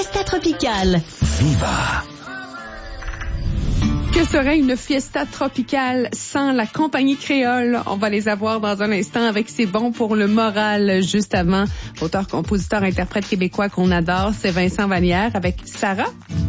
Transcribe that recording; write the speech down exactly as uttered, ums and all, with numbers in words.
Fiesta tropicale. Viva. Que serait une fiesta tropicale sans la compagnie créole? On va les avoir dans un instant avec C'est bon pour le moral. Juste avant, auteur, compositeur, interprète québécois qu'on adore, c'est Vincent Vallière avec Sarah.